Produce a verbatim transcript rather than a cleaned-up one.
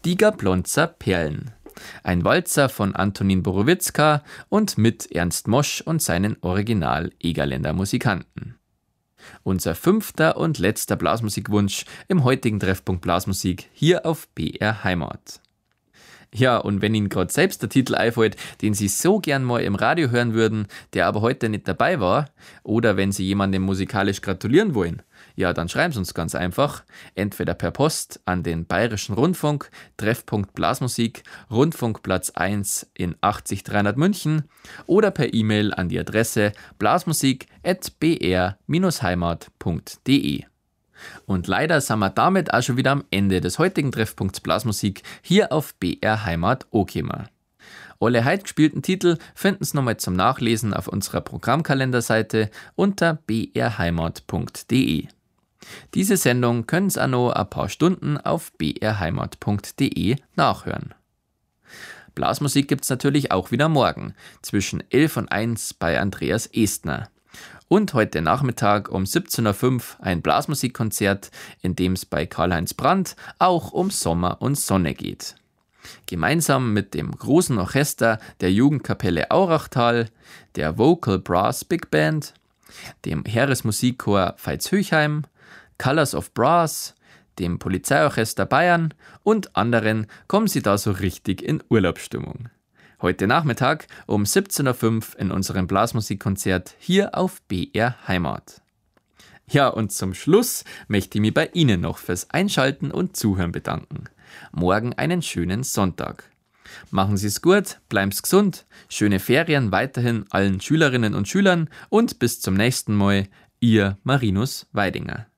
Die Gablonzer Perlen. Ein Walzer von Antonin Borowitzka und mit Ernst Mosch und seinen Original-Egerländer Musikanten. Unser fünfter und letzter Blasmusikwunsch im heutigen Treffpunkt Blasmusik hier auf B R Heimat. Ja, und wenn Ihnen gerade selbst der Titel einfällt, den Sie so gern mal im Radio hören würden, der aber heute nicht dabei war, oder wenn Sie jemandem musikalisch gratulieren wollen, ja, dann schreiben Sie uns ganz einfach, entweder per Post an den Bayerischen Rundfunk, Treffpunkt Blasmusik, Rundfunkplatz eins in achtzig dreihundert München oder per E-Mail an die Adresse blasmusik at b r dash heimat punkt d e. Und leider sind wir damit auch schon wieder am Ende des heutigen Treffpunkts Blasmusik hier auf B R Heimat angekommen. Alle heute gespielten Titel finden Sie nochmal zum Nachlesen auf unserer Programmkalenderseite unter b r heimat punkt d e. Diese Sendung können Sie auch noch ein paar Stunden auf b r heimat punkt d e nachhören. Blasmusik gibt es natürlich auch wieder morgen zwischen elf und eins bei Andreas Estner. Und heute Nachmittag um siebzehn Uhr fünf ein Blasmusikkonzert, in dem es bei Karl-Heinz Brandt auch um Sommer und Sonne geht. Gemeinsam mit dem großen Orchester der Jugendkapelle Aurachtal, der Vocal Brass Big Band, dem Heeresmusikchor Veitshöchheim, Colors of Brass, dem Polizeiorchester Bayern und anderen kommen Sie da so richtig in Urlaubsstimmung. Heute Nachmittag um siebzehn Uhr fünf in unserem Blasmusikkonzert hier auf B R Heimat. Ja, und zum Schluss möchte ich mich bei Ihnen noch fürs Einschalten und Zuhören bedanken. Morgen einen schönen Sonntag. Machen Sie es gut, bleiben Sie gesund, schöne Ferien weiterhin allen Schülerinnen und Schülern und bis zum nächsten Mal, Ihr Marinus Weidinger.